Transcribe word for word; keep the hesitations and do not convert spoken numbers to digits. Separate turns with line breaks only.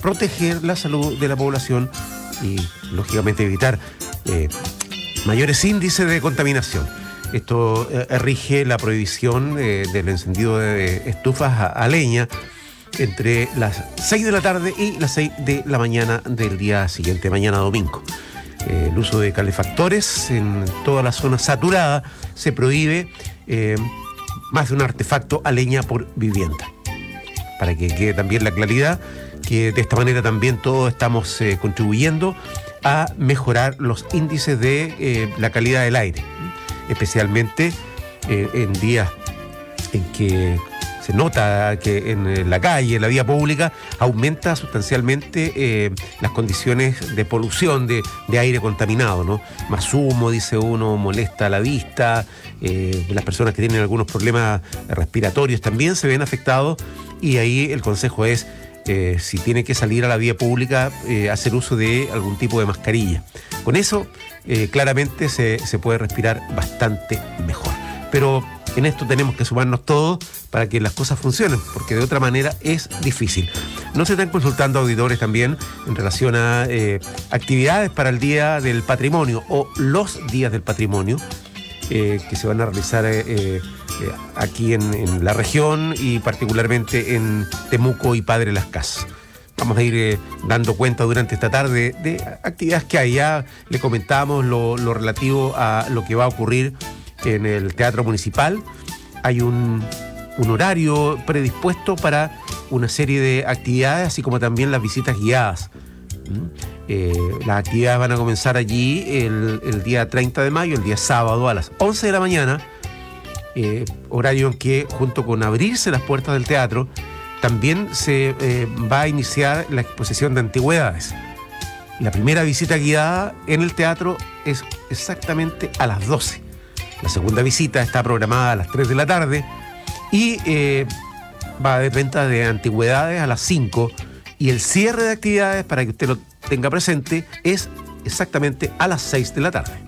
proteger la salud de la población y, lógicamente, evitar eh, mayores índices de contaminación. Esto eh, rige la prohibición eh, del encendido de estufas a, a leña entre las seis de la tarde y las seis de la mañana del día siguiente, mañana domingo. Eh, el uso de calefactores en toda la zona saturada se prohíbe eh, más de un artefacto a leña por vivienda. Para que quede también la claridad que de esta manera también todos estamos eh, contribuyendo a mejorar los índices de eh, la calidad del aire, especialmente eh, en días en que se nota que en la calle, en la vía pública, aumenta sustancialmente eh, las condiciones de polución, de, de aire contaminado, ¿no? Más humo, dice uno, molesta la vista, eh, las personas que tienen algunos problemas respiratorios también se ven afectados, y ahí el consejo es, eh, si tiene que salir a la vía pública, eh, hacer uso de algún tipo de mascarilla. Con eso, eh, claramente se, se puede respirar bastante mejor. Pero en esto tenemos que sumarnos todos para que las cosas funcionen, porque de otra manera es difícil. No se están consultando auditores también en relación a eh, actividades para el Día del Patrimonio o los días del patrimonio eh, que se van a realizar eh, eh, aquí en, en la región y particularmente en Temuco y Padre Las Casas. Vamos a ir eh, dando cuenta durante esta tarde de actividades que hay. Ya le comentamos lo, lo relativo a lo que va a ocurrir en el Teatro Municipal. Hay un, un horario predispuesto para una serie de actividades, así como también las visitas guiadas. ¿Mm? Eh, las actividades van a comenzar allí el, el día treinta de mayo, el día sábado, a las once de la mañana, eh, horario en que, junto con abrirse las puertas del teatro, también se eh, va a iniciar la exposición de antigüedades. La primera visita guiada en el teatro es exactamente a las doce. La segunda visita está programada a las tres de la tarde y eh, va a haber venta de antigüedades a las cinco, y el cierre de actividades, para que usted lo tenga presente, es exactamente a las seis de la tarde.